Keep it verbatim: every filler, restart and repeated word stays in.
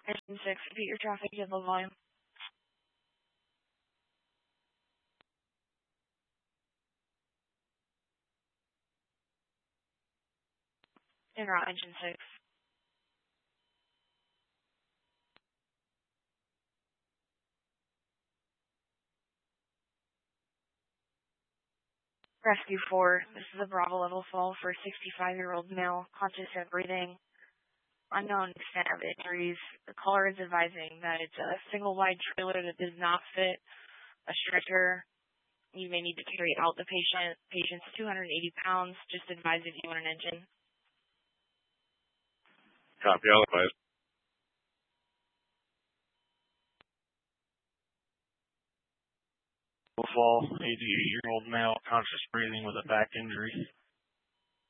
Engine six, repeat your traffic vehicle volume. En route, engine six. Rescue four, this is a Bravo level fall for a sixty-five-year-old male, conscious and breathing. Unknown extent of injuries. The caller is advising that it's a single-wide trailer that does not fit a stretcher. You may need to carry out the patient. Patient's two hundred eighty pounds. Just advise if you want an engine. Copy, I'll advise. Fall, eighty-eight-year-old male, conscious breathing with a back injury.